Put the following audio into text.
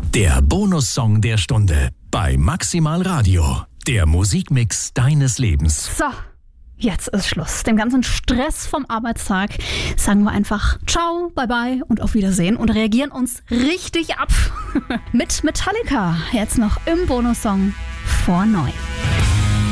Der Bonussong der Stunde bei Maximal Radio. Der Musikmix deines Lebens. So, jetzt ist Schluss. Dem ganzen Stress vom Arbeitstag sagen wir einfach ciao, bye bye und auf Wiedersehen und reagieren uns richtig ab mit Metallica. Jetzt noch im Bonussong vor 9.